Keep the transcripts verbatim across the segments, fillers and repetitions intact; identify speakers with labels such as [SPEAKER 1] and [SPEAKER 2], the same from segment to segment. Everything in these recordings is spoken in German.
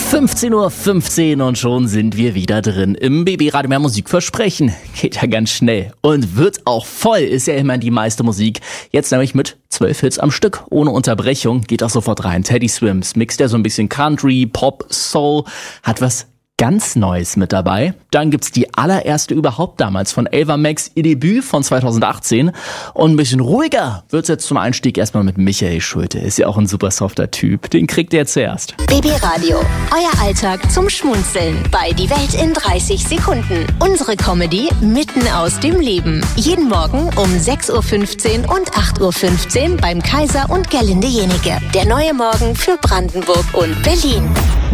[SPEAKER 1] fünfzehn Uhr fünfzehn und schon sind wir wieder drin im B B Radio Mehr Musik versprechen. Geht ja ganz schnell und wird auch voll, ist ja immer die meiste Musik. Jetzt nämlich mit zwölf Hits am Stück, ohne Unterbrechung. Geht auch sofort rein. Teddy Swims mixt ja so ein bisschen Country, Pop, Soul, hat was ganz Neues mit dabei. Dann gibt's die allererste überhaupt damals von Ava Max, ihr Debüt von zweitausendachtzehn. Und ein bisschen ruhiger wird's jetzt zum Einstieg erstmal mit Michael Schulte. Ist ja auch ein super softer Typ. Den kriegt ihr jetzt zuerst.
[SPEAKER 2] B B Radio, euer Alltag zum Schmunzeln bei Die Welt in dreißig Sekunden. Unsere Comedy mitten aus dem Leben. Jeden Morgen um sechs Uhr fünfzehn und acht Uhr fünfzehn beim Kaiser und Gerlinde Jenike. Der neue Morgen für Brandenburg und Berlin.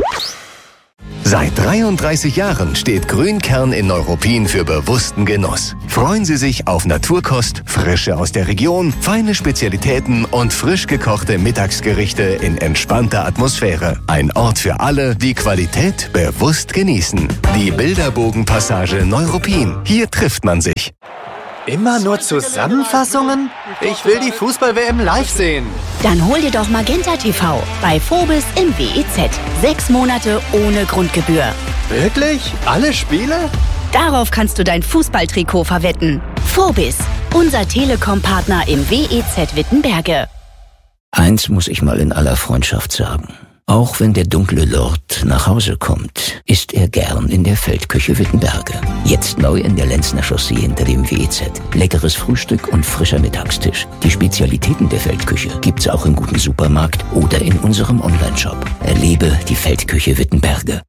[SPEAKER 3] Seit dreiunddreißig Jahren steht Grünkern in Neuruppin für bewussten Genuss. Freuen Sie sich auf Naturkost, Frische aus der Region, feine Spezialitäten und frisch gekochte Mittagsgerichte in entspannter Atmosphäre. Ein Ort für alle, die Qualität bewusst genießen. Die Bilderbogenpassage Neuruppin. Hier trifft man sich.
[SPEAKER 4] Immer nur Zusammenfassungen? Ich will die Fußball-W M live sehen.
[SPEAKER 2] Dann hol dir doch Magenta T V bei Phobis im W E Z. Sechs Monate ohne Grundgebühr.
[SPEAKER 4] Wirklich? Alle Spiele?
[SPEAKER 2] Darauf kannst du dein Fußballtrikot verwetten. Phobis, unser Telekom-Partner im W E Z Wittenberge.
[SPEAKER 5] Eins muss ich mal in aller Freundschaft sagen. Auch wenn der dunkle Lord nach Hause kommt, isst er gern in der Feldküche Wittenberge. Jetzt neu in der Lenzner Chaussee hinter dem W E Z. Leckeres Frühstück und frischer Mittagstisch. Die Spezialitäten der Feldküche gibt's auch im guten Supermarkt oder in unserem Onlineshop. Erlebe die Feldküche Wittenberge.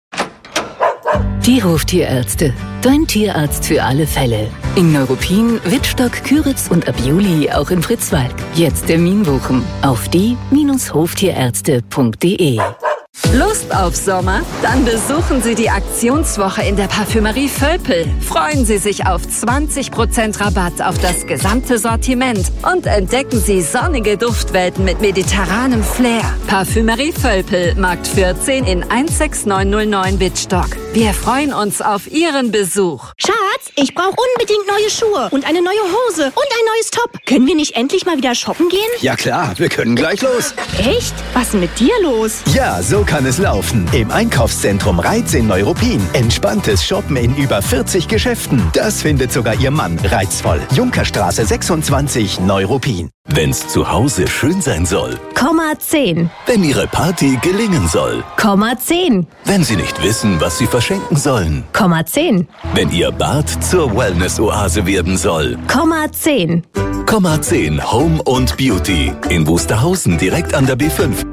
[SPEAKER 6] Die Hoftierärzte. Dein Tierarzt für alle Fälle. In Neuruppin, Wittstock, Küritz und ab Juli auch in Fritzwalk. Jetzt Termin buchen auf die Hoftierärzte punkt de.
[SPEAKER 7] Lust auf Sommer? Dann besuchen Sie die Aktionswoche in der Parfümerie Völpel. Freuen Sie sich auf zwanzig Prozent Rabatt auf das gesamte Sortiment und entdecken Sie sonnige Duftwelten mit mediterranem Flair. Parfümerie Völpel, Markt vierzehn in eins sechs neun null neun Wittstock. Wir freuen uns auf Ihren Besuch.
[SPEAKER 8] Schatz, ich brauche unbedingt neue Schuhe und eine neue Hose und ein neues Top. Können wir nicht endlich mal wieder shoppen gehen?
[SPEAKER 4] Ja klar, wir können gleich los.
[SPEAKER 8] Echt? Was ist denn mit dir los?
[SPEAKER 4] Ja, so kann es laufen. Im Einkaufszentrum Reiz in Neuruppin. Entspanntes Shoppen in über vierzig Geschäften. Das findet sogar Ihr Mann reizvoll. Junkerstraße sechsundzwanzig, Neuruppin.
[SPEAKER 9] Wenn's zu Hause schön sein soll.
[SPEAKER 8] Komma zehn.
[SPEAKER 9] Wenn Ihre Party gelingen soll.
[SPEAKER 8] Komma zehn.
[SPEAKER 9] Wenn Sie nicht wissen, was Sie verschenken sollen.
[SPEAKER 8] Komma zehn.
[SPEAKER 9] Wenn Ihr Bad zur Wellness-Oase werden soll.
[SPEAKER 8] Komma zehn.
[SPEAKER 9] Komma zehn Home und Beauty. In Wusterhausen direkt an der B fünf.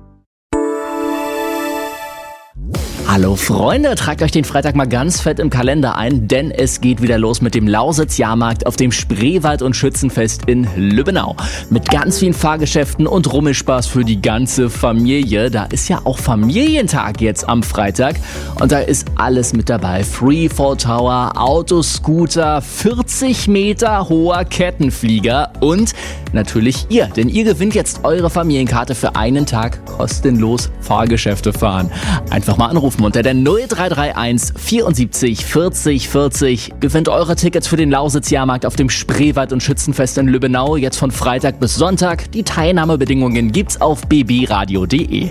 [SPEAKER 1] Hallo Freunde, tragt euch den Freitag mal ganz fett im Kalender ein, denn es geht wieder los mit dem Lausitz-Jahrmarkt auf dem Spreewald- und Schützenfest in Lübbenau. Mit ganz vielen Fahrgeschäften und Rummelspaß für die ganze Familie. Da ist ja auch Familientag jetzt am Freitag und da ist alles mit dabei. Freefall Tower, Autoscooter, vierzig Meter hoher Kettenflieger und natürlich ihr, denn ihr gewinnt jetzt eure Familienkarte für einen Tag kostenlos Fahrgeschäfte fahren. Einfach mal anrufen unter der null drei drei eins vierundsiebzig vierzig vierzig. Gewinnt eure Tickets für den Lausitz-Jahrmarkt auf dem Spreewald- und Schützenfest in Lübbenau jetzt von Freitag bis Sonntag. Die Teilnahmebedingungen gibt's auf b b radio punkt de.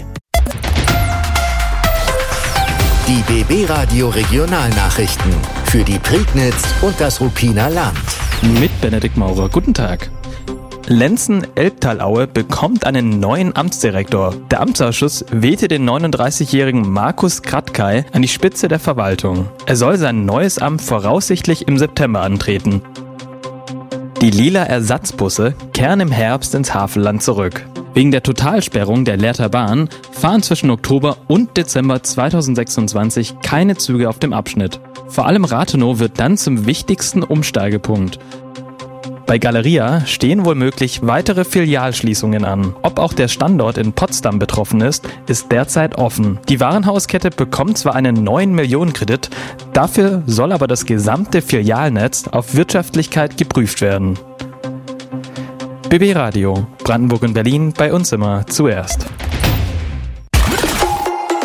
[SPEAKER 3] Die B B Radio Regionalnachrichten für die Prignitz und das Ruppiner Land.
[SPEAKER 10] Mit Benedikt Maurer. Guten Tag. Lenzen-Elbtalaue bekommt einen neuen Amtsdirektor. Der Amtsausschuss wählte den neununddreißigjährigen Markus Kratkay an die Spitze der Verwaltung. Er soll sein neues Amt voraussichtlich im September antreten. Die lila Ersatzbusse kehren im Herbst ins Havelland zurück. Wegen der Totalsperrung der Lehrter Bahn fahren zwischen Oktober und Dezember zweitausendsechsundzwanzig keine Züge auf dem Abschnitt. Vor allem Rathenow wird dann zum wichtigsten Umsteigepunkt. Bei Galeria stehen womöglich weitere Filialschließungen an. Ob auch der Standort in Potsdam betroffen ist, ist derzeit offen. Die Warenhauskette bekommt zwar einen neuen Millionenkredit, dafür soll aber das gesamte Filialnetz auf Wirtschaftlichkeit geprüft werden. B B Radio, Brandenburg und Berlin, bei uns immer zuerst.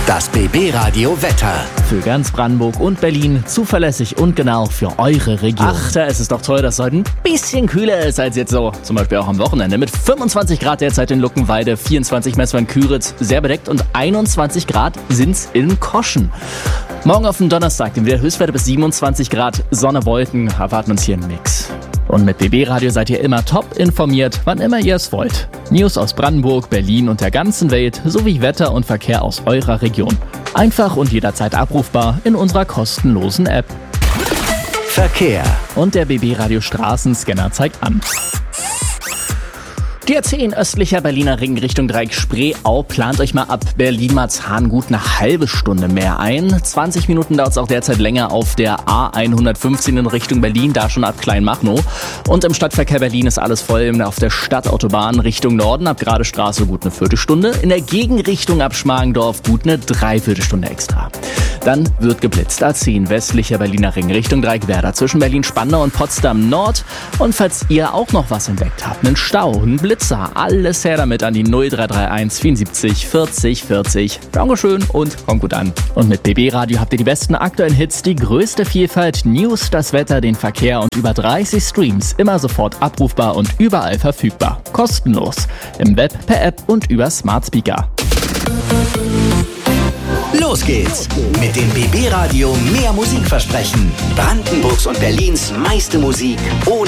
[SPEAKER 4] Das B B-Radio Wetter.
[SPEAKER 1] Für ganz Brandenburg und Berlin zuverlässig und genau für eure Region. Ach, da ist es doch toll, dass es heute ein bisschen kühler ist als jetzt so. Zum Beispiel auch am Wochenende mit fünfundzwanzig Grad derzeit in Luckenwalde, vierundzwanzig Messungen in Küritz, sehr bedeckt und einundzwanzig Grad sind's in Koschen. Morgen auf den Donnerstag, den wieder Höchstwerte bis siebenundzwanzig Grad, Sonne, Wolken, erwarten uns hier einen Mix. Und mit B B-Radio seid ihr immer top informiert, wann immer ihr es wollt. News aus Brandenburg, Berlin und der ganzen Welt sowie Wetter und Verkehr aus eurer Region. Einfach und jederzeit abrufbar in unserer kostenlosen App.
[SPEAKER 4] Verkehr.
[SPEAKER 1] Und der B B-Radio Straßenscanner zeigt an. Die A zehn östlicher Berliner Ring Richtung Dreieck Spreeau plant euch mal ab Berlin-Marzahn gut eine halbe Stunde mehr ein. zwanzig Minuten dauert es auch derzeit länger auf der A hundertfünfzehn in Richtung Berlin, da schon ab Kleinmachnow. Und im Stadtverkehr Berlin ist alles voll auf der Stadtautobahn Richtung Norden ab Gradestraße gut eine Viertelstunde. In der Gegenrichtung ab Schmargendorf gut eine Dreiviertelstunde extra. Dann wird geblitzt. A zehn westlicher Berliner Ring Richtung Dreieckwerder zwischen Berlin-Spandau und Potsdam Nord. Und falls ihr auch noch was entdeckt habt, einen Stau, einen Blitzer, alles her damit an die null drei drei eins vierundsiebzig vierzig vierzig. Dankeschön und kommt gut an. Und mit B B-Radio habt ihr die besten aktuellen Hits, die größte Vielfalt, News, das Wetter, den Verkehr und über dreißig Streams. Immer sofort abrufbar und überall verfügbar. Kostenlos. Im Web, per App und über Smart Speaker.
[SPEAKER 4] Los geht's mit dem B B-Radio mehr Musik versprechen. Brandenburgs und Berlins meiste Musik ohne